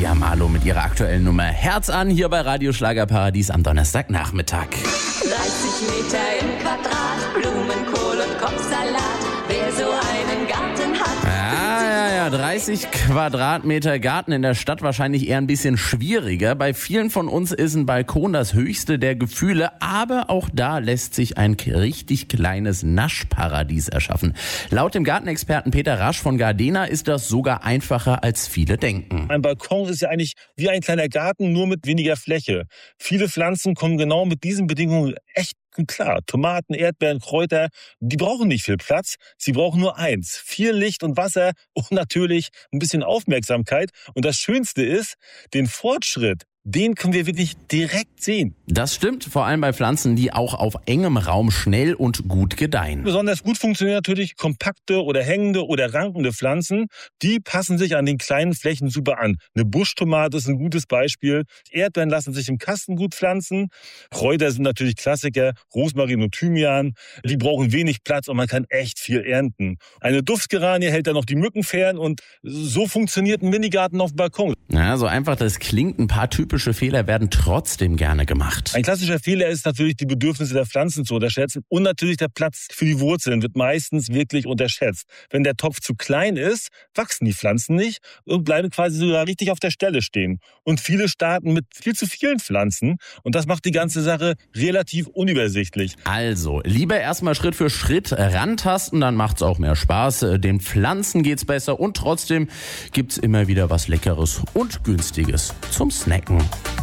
Nadia Marlow mit ihrer aktuellen Nummer Herz an hier bei Radio Schlagerparadies am Donnerstagnachmittag. 30 Meter im Quadrat, Blumenkohl und Kopfsalat. Wer so einen Garten hat. Ja, 30 Quadratmeter Garten in der Stadt wahrscheinlich eher ein bisschen schwieriger. Bei vielen von uns ist ein Balkon das höchste der Gefühle, aber auch da lässt sich ein richtig kleines Naschparadies erschaffen. Laut dem Gartenexperten Peter Rasch von Gardena ist das sogar einfacher, als viele denken. Ein Balkon ist ja eigentlich wie ein kleiner Garten, nur mit weniger Fläche. Viele Pflanzen kommen genau mit diesen Bedingungen echt klar. Tomaten, Erdbeeren, Kräuter, die brauchen nicht viel Platz. Sie brauchen nur eins: viel Licht und Wasser und natürlich ein bisschen Aufmerksamkeit. Und das Schönste ist, den Fortschritt, den können wir wirklich direkt sehen. Das stimmt, vor allem bei Pflanzen, die auch auf engem Raum schnell und gut gedeihen. Besonders gut funktionieren natürlich kompakte oder hängende oder rankende Pflanzen. Die passen sich an den kleinen Flächen super an. Eine Buschtomate ist ein gutes Beispiel. Erdbeeren lassen sich im Kasten gut pflanzen. Kräuter sind natürlich Klassiker. Rosmarin und Thymian. Die brauchen wenig Platz und man kann echt viel ernten. Eine Duftgeranie hält dann noch die Mücken fern und so funktioniert ein Minigarten auf dem Balkon. Ja, so einfach das klingt, ein paar typische Fehler werden trotzdem gerne gemacht. Ein klassischer Fehler ist natürlich, die Bedürfnisse der Pflanzen zu unterschätzen und natürlich der Platz für die Wurzeln wird meistens wirklich unterschätzt. Wenn der Topf zu klein ist, wachsen die Pflanzen nicht und bleiben quasi sogar richtig auf der Stelle stehen. Und viele starten mit viel zu vielen Pflanzen und das macht die ganze Sache relativ unübersichtlich. Also, lieber erstmal Schritt für Schritt rantasten, dann macht's auch mehr Spaß. Den Pflanzen geht's besser und trotzdem gibt's immer wieder was Leckeres und Günstiges zum Snacken.